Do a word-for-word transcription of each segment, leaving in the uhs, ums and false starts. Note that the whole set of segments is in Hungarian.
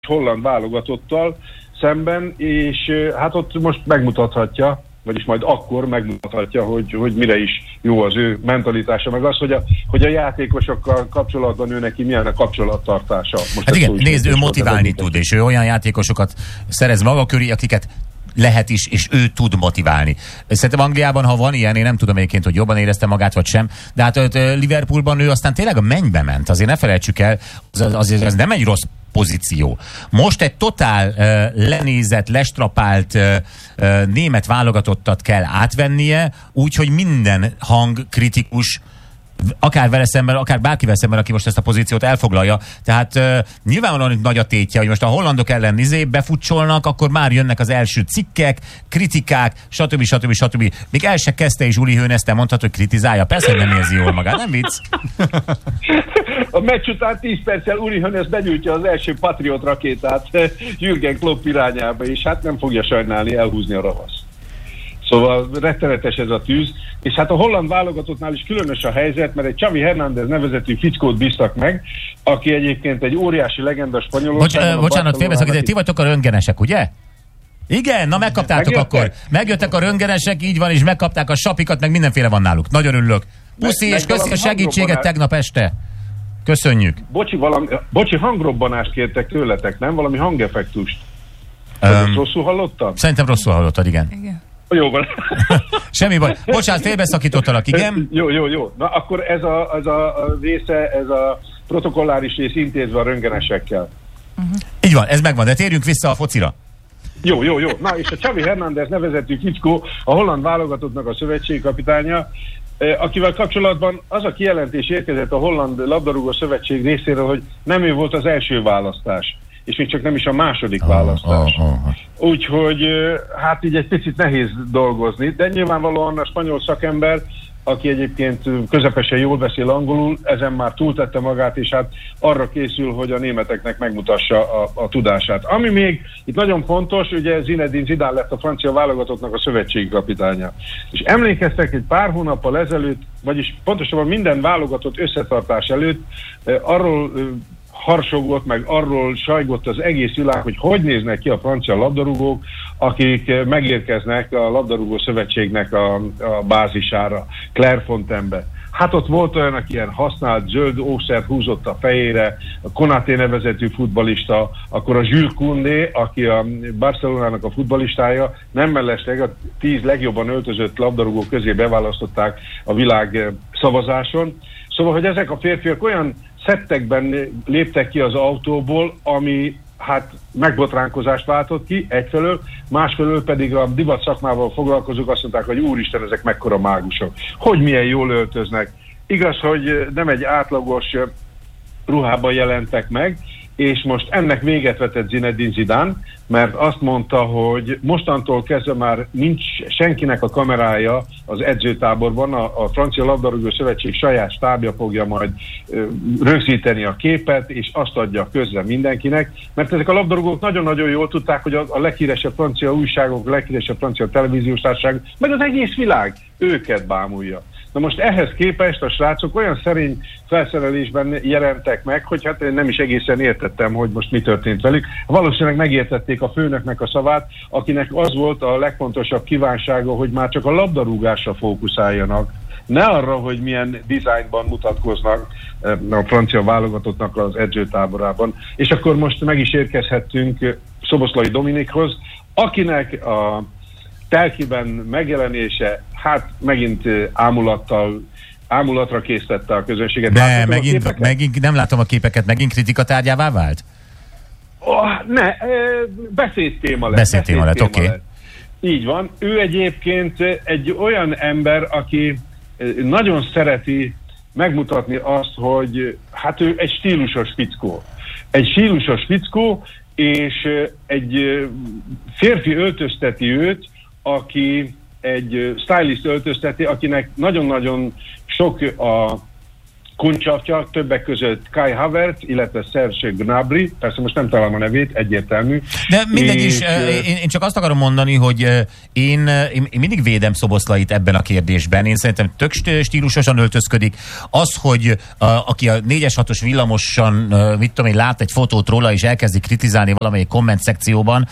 holland válogatottal szemben, és hát ott most megmutathatja, vagyis majd akkor megmutathatja, hogy, hogy mire is jó az ő mentalitása, meg az, hogy a, hogy a játékosokkal kapcsolatban ő neki milyen a kapcsolattartása. Most hát igen, nézd, ő motiválni tud, és ő olyan játékosokat szerez maga köré, akiket lehet is, és ő tud motiválni. Szerintem Angliában, ha van ilyen, én nem tudom egyébként, hogy jobban érezte magát, vagy sem, de hát Liverpoolban ő aztán tényleg a mennybe ment. Azért ne felejtsük el, az, az, az nem egy rossz pozíció. Most egy totál uh, lenézett, lestrapált uh, uh, német válogatottat kell átvennie, úgyhogy minden hang kritikus, akár vele szemben, akár bárkivel szemben, aki most ezt a pozíciót elfoglalja. Tehát uh, nyilvánvalóan nagy a tétje, hogy most a hollandok ellen izé befutcsolnak, akkor már jönnek az első cikkek, kritikák, stb. stb. stb. Még el se kezdte, és Uli Hoeneß te mondhat, hogy kritizálja. Persze, hogy nem érzi jól magát, nem vicc? A meccs után tíz perccel Uli Hoeneß begyújtja az első Patriot rakétát Jürgen Klopp irányába, és hát nem fogja sajnálni elhúzni a ravasz. Szóval rettenetes ez a tűz, és hát a holland válogatottnál is különös a helyzet, mert egy Xavi Hernández nevezetű fickót bíztak meg, aki egyébként egy óriási legenda Spanyolországban. Bocs, bocsánat, félbeszakít, ti vagytok a röntgenesek, ugye? Igen, na megkaptátok. Megjöttek? Akkor. Megjöttek a röntgenesek, így van, és megkapták a sapikat, meg mindenféle van náluk. Nagyon örülök. Puszi, meg, és köszi a segítséget tegnap este. Köszönjük. Bocsi, valami, bocsi, hangrobbanást kértek tőletek, nem? Valami hangeffektust. Um, rosszul hallottam? Szerintem rosszul hallottad, igen. Igen. Jó van. Semmi baj. Bocsánat, félbeszakítottalak, igen? Jó, jó, jó. Na akkor ez a, ez a része, ez a protokolláris rész intézve a röntgenesekkel. Uh-huh. Így van, ez megvan, de térjünk vissza a focira. Jó, jó, jó. Na és a Xavi Hernández nevezetű fickó, a holland válogatottnak a szövetségkapitánya, akivel kapcsolatban az a kijelentés érkezett a Holland Labdarúgó Szövetség részéről, hogy nem ő volt az első választás, és még csak nem is a második választás. Oh, oh, oh. Úgyhogy hát így egy picit nehéz dolgozni, de nyilvánvalóan a spanyol szakember, aki egyébként közepesen jól beszél angolul, ezen már túltette magát, és hát arra készül, hogy a németeknek megmutassa a, a tudását. Ami még itt nagyon fontos, ugye Zinedine Zidane lett a francia válogatottnak a szövetségi kapitánya. És emlékeztek, egy pár hónappal ezelőtt, vagyis pontosabban minden válogatott összetartás előtt eh, arról eh, harsogott, meg arról sajgott az egész világ, hogy hogy néznek ki a francia labdarúgók, akik megérkeznek a labdarúgó szövetségnek a, a bázisára, Clairefontaine-be. Hát ott volt olyan, aki ilyen használt zöld ószert húzott a fejére, a Konaté nevezetű futballista, akkor a Jules Koundé, aki a Barcelonának a futballistája, nem mellesleg a tíz legjobban öltözött labdarúgó közé beválasztották a világ szavazáson. Szóval, hogy ezek a férfiak olyan szettekben léptek ki az autóból, ami hát megbotránkozást váltott ki egyfelől, másfelől pedig a divat szakmával foglalkozók azt mondták, hogy úristen, ezek mekkora mágusok. Hogy milyen jól öltöznek. Igaz, hogy nem egy átlagos ruhában jelentek meg, és most ennek véget vetett Zinedine Zidane, mert azt mondta, hogy mostantól kezdve már nincs senkinek a kamerája az edzőtáborban, a, a Francia Labdarúgó Szövetség saját stábja fogja majd ö, rögzíteni a képet, és azt adja közre mindenkinek, mert ezek a labdarúgók nagyon-nagyon jól tudták, hogy a, a leghíresebb francia újságok, a leghíresebb francia televíziós társaság, meg az egész világ őket bámulja. Na most ehhez képest a srácok olyan szerény felszerelésben jelentek meg, hogy hát én nem is egészen értettem, hogy most mi történt velük. Valószínűleg megértették a főnöknek a szavát, akinek az volt a legfontosabb kívánsága, hogy már csak a labdarúgásra fókuszáljanak. Ne arra, hogy milyen dizájnban mutatkoznak a francia válogatottnak az edzőtáborában. És akkor most meg is érkezhettünk Szoboszlai Dominikhoz, akinek a telkiben megjelenése, hát megint ámulattal, ámulatra késztette a közönséget. De megint, megint nem látom a képeket, megint kritikatárgyává vált? Oh, ne, beszédtéma lett. Beszédtéma lett, oké. Okay. Így van. Ő egyébként egy olyan ember, aki nagyon szereti megmutatni azt, hogy hát ő egy stílusos fickó. Egy stílusos fickó, és egy férfi öltözteti őt, aki egy stylist öltözteti, akinek nagyon-nagyon sok a kuncsatja, többek között Kai Havertz, illetve Serge Gnabry, persze most nem találom a nevét, egyértelmű. De mindegy és, is, én, én csak azt akarom mondani, hogy én, én, én mindig védem Szoboszlait ebben a kérdésben. Én szerintem tök stílusosan öltözködik. Az, hogy a, aki a négyes hatos villamosan, mit tudom én, lát egy fotót róla, és elkezdi kritizálni valamelyik komment szekcióban,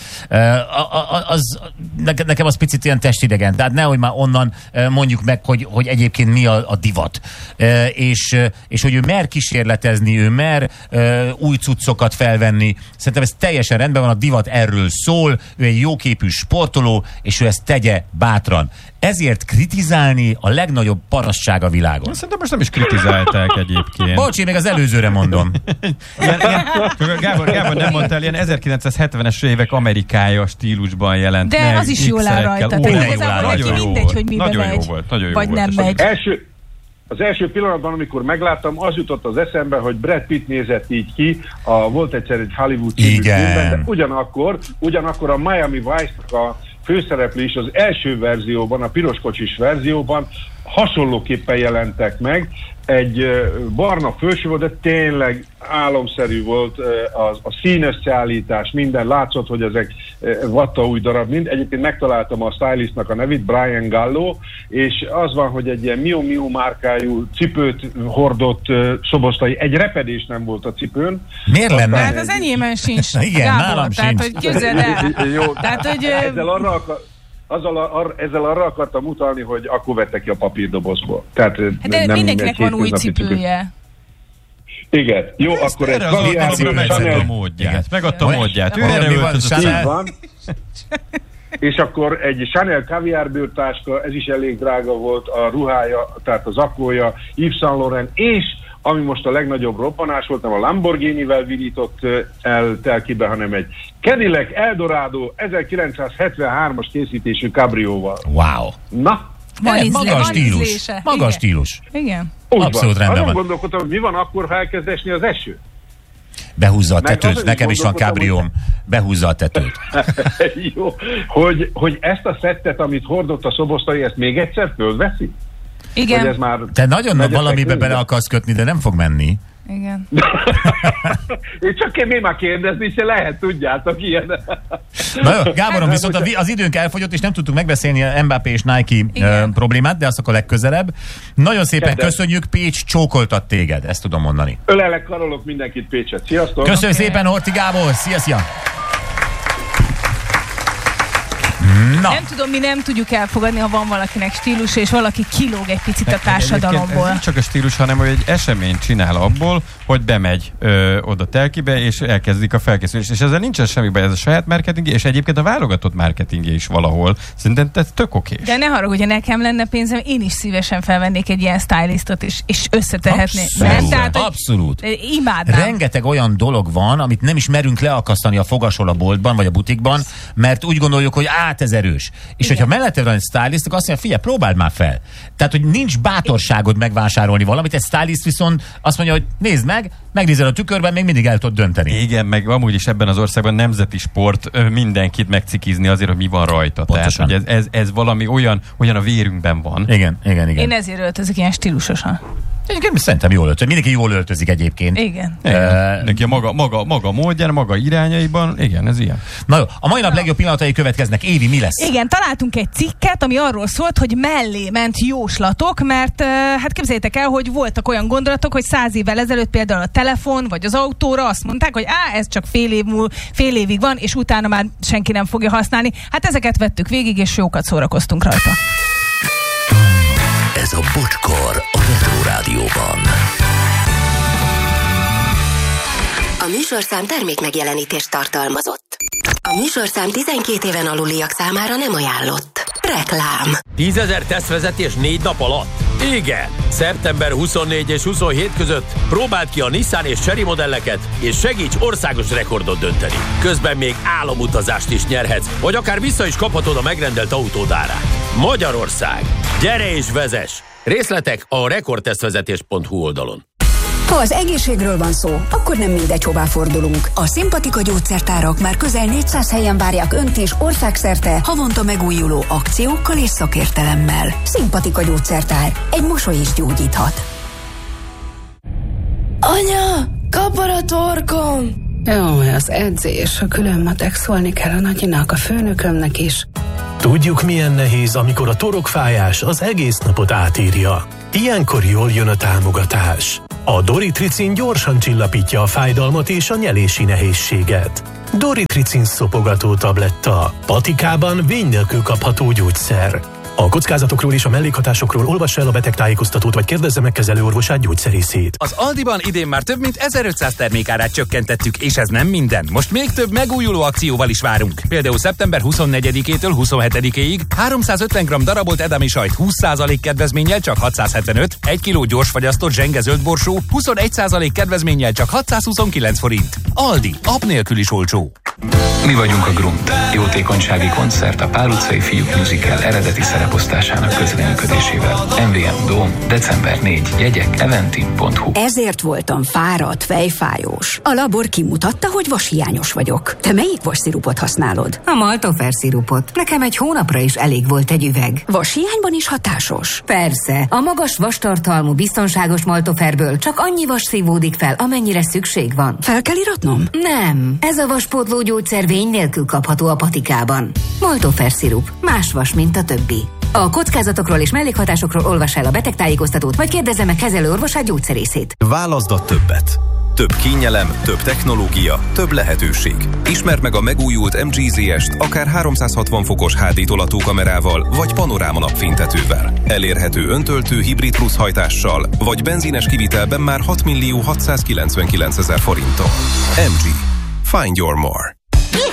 az, nekem az picit ilyen testidegen. Tehát nehogy már onnan mondjuk meg, hogy, hogy egyébként mi a, a divat. És, és hogy ő mer kísérletezni, ő mer új cuccokat felvenni. Szerintem ez teljesen rendben van, a divat erről szól, ő egy jóképű sportoló, és ő ezt tegye bátran. Ezért kritizálni a legnagyobb parasság a világon. Szerintem most nem is kritizálták egyébként. Bocsi, még az előzőre mondom. ilyen, ilyen, Gábor, Gábor nem mondtál, ilyen ezerkilencszázhetvenes évek Amerikája stílusban jelent de meg. az is jól áll rajta. Ó, Tehát igazából neki mindegy, hogy mibe nagyon megy, jó volt, nagyon jó vagy volt. nem megy. Első, az első pillanatban, amikor megláttam, az jutott az eszembe, hogy Brad Pitt nézett így ki, a, volt egyszer egy Hollywood című filmben, de ugyanakkor, ugyanakkor a Miami Vice-nak a főszereplő is az első verzióban, a piroskocsis verzióban hasonlóképpen jelentek meg. Egy barna fölső volt, de tényleg álomszerű volt a, a színösszeállítás, minden látszott, hogy ezek vatta új darab, mind. Egyébként megtaláltam a stylistnak a nevét, Brian Gallo, és az van, hogy egy ilyen Miu Miu márkájú cipőt hordott Szoboszlai, egy repedés nem volt a cipőn. Miért lenne? Hát az enyémen sincs. Igen, Gábor, nálam tehát, sincs. hogy képzeld el. Jó, Tehát, hogy... ezzel arra akar... Azzal, ar, ezzel arra akartam utalni, hogy akkor vette ki a papírdobozból. Tehát hát de nem mindenkinek van új cipője. Igen. Jó, ezt akkor erre ez az Chanel, megadta a módját. Megadta a módját. Ő erre öltözött. Van. És akkor egy Chanel kaviárbőrtáska, ez is elég drága volt, a ruhája, tehát a zakója, Yves Saint Laurent, és ami most a legnagyobb robbanás volt, nem a Lamborghini-vel virított el telkibe, hanem egy Cadillac Eldorado ezerkilencszázhetvenhármas készítésű kabrióval. Wow. Na? Van magas stílus. Magas stílus. Igen. Abszolút van. rendben Azon van. gondolkodtam, hogy mi van akkor, ha elkezd esni az eső? Behúzza a Meg tetőt, nekem is van kábrióm. Hogy... Behúzza a tetőt. Jó, hogy, hogy ezt a szettet, amit hordott a Szoboszlai, ezt még egyszer fölveszi? Igen. Ez már te nagyon valamibe bele akarsz kötni, de nem fog menni. Igen. Én csak én még már kérdezni, se lehet, tudjátok, ilyen. Na jó, Gáborom, viszont az időnk elfogyott, és nem tudtuk megbeszélni a Mbappé és Nike uh, problémát, de azt akkor legközelebb. Nagyon szépen Kedves. Köszönjük, Pécs csókoltat téged, ezt tudom mondani. Ölelek, karolok mindenkit Pécset. Sziasztok! Köszönjük okay. szépen, Horthy Gábor! Szia, szia! Na. Nem tudom, mi nem tudjuk elfogadni, ha van valakinek stílus, és valaki kilóg egy picit a társadalomból. Ez nem csak a stílus, hanem hogy egy eseményt csinál abból, hogy bemegy ö, oda telkibe, és elkezdik a felkészülést. És ezzel nincsen semmi baj, ez a saját marketingje, és egyébként a válogatott marketingje is valahol. Szerintem ez tök okés. De ne haragudj, hogy nekem lenne pénzem, én is szívesen felvennék egy ilyen stylistot, és, és összetehetnék. Abszolút. Tehát, Abszolút. Imádnám. Rengeteg olyan dolog van, amit nem is merünk leakasztani a fogasról a boltban, vagy a butikban, mert úgy gondoljuk, hogy át ez erős. És igen. hogyha mellette van egy stylist, akkor azt mondja, figyelj, próbáld már fel. Tehát, hogy nincs bátorságod megvásárolni valamit, egy stylist viszont azt mondja, hogy nézd meg, megnézel a tükörben, még mindig el tudod dönteni. Igen, meg amúgy is ebben az országban nemzeti sport mindenkit megcikizni azért, hogy mi van rajta. Pontosan. Tehát, hogy ez, ez, ez valami olyan, olyan a vérünkben van. Igen, igen, igen. Én ezért öltözök ilyen stílusosan. Egyébként szerintem jól öltözik. Mindenki jól öltözik egyébként. Igen. igen. Neki a maga, maga, maga módján, maga irányaiban, igen, ez ilyen. Na jó, a mai nap legjobb pillanatai következnek. Évi, mi lesz? Igen, találtunk egy cikket, ami arról szólt, hogy mellé ment jóslatok, mert hát képzeljétek el, hogy voltak olyan gondolatok, hogy száz évvel ezelőtt például a telefon vagy az autóra azt mondták, hogy á, ez csak fél év múl, fél évig van, és utána már senki nem fogja használni. Hát ezeket vettük végig, és jókat szórakoztunk rajta. Ez a Bocskor a Retro Rádióban. A műsorszám termék megjelenítést tartalmazott. A műsorszám tizenkét éven aluliak számára nem ajánlott. Reklám. tízezer tesztvezetés négy nap alatt? Igen! szeptember huszonnégy és huszonhét között próbáld ki a Nissan és Chery modelleket, és segíts országos rekordot dönteni. Közben még álomutazást is nyerhetsz, vagy akár vissza is kaphatod a megrendelt autód árát. Magyarország! Gyere és vezess! Részletek a rekordtesztvezetés pont hu oldalon. Ha az egészségről van szó, akkor nem mindegy, hová fordulunk. A Szimpatika gyógyszertárak már közel négyszáz helyen várják Önt is országszerte havonta megújuló akciókkal és szakértelemmel. Szimpatika gyógyszertár. Egy mosoly is gyógyíthat. Anya, kapar a torkom! Jó, az edzés, a külön matek, szólni kell a nagyinak, a főnökömnek is. Tudjuk, milyen nehéz, amikor a torokfájás az egész napot átírja. Ilyenkor jól jön a támogatás. A Doritricin gyorsan csillapítja a fájdalmat és a nyelési nehézséget. Doritricin szopogató tabletta. Patikában vény nélkül kapható gyógyszer. A kockázatokról és a mellékhatásokról olvassa el a betegtájékoztatót, vagy kérdezze meg kezelőorvosát, gyógyszerészét. Az Aldiban idén már több mint ezerötszáz termékárát csökkentettük, és ez nem minden. Most még több megújuló akcióval is várunk. Például szeptember huszonnegyedikétől huszonhetedikéig háromszázötven gramm darabolt edami sajt húsz százalék kedvezménnyel csak hatszázhetvenöt, egy kiló gyorsfagyasztott zsenge zöldborsó huszonegy százalék kedvezménnyel csak hatszázhuszonkilenc forint. Aldi, app nélkül is olcsó. Mi vagyunk a Grunt, jótékonysági koncert a Pál utcai Fiúk Musical eredeti szereposztásának közreműködésével. em vé em Dóm, december negyedike, jegyek eventim pont hu. Ezért voltam fáradt, fejfájós. A labor kimutatta, hogy vashiányos vagyok. Te melyik vasszirupot használod? A Maltofer szirupot. Nekem egy hónapra is elég volt egy üveg. Vashiányban is hatásos? Persze. A magas vastartalmú, biztonságos Maltoferből csak annyi vas szívódik fel, amennyire szükség van. Fel kell iratnom? Nem. Ez a vaspótló gyógyszer vény nélkül kapható a patikában. Maltofer szirup. Más vas, mint a többi. A kockázatokról és mellékhatásokról olvass el a betegtájékoztatót, vagy kérdezze meg kezelőorvosát, gyógyszerészét. Válaszd a többet. Több kényelem, több technológia, több lehetőség. Ismerd meg a megújult em gé zé est akár háromszázhatvan fokos há dé tolatókamerával, vagy panoráma napfénytetővel. Elérhető öntöltő hibrid plusz hajtással, vagy benzines kivitelben már hat millió hatszázkilencvenkilencezer forinton. em gé. Find your more.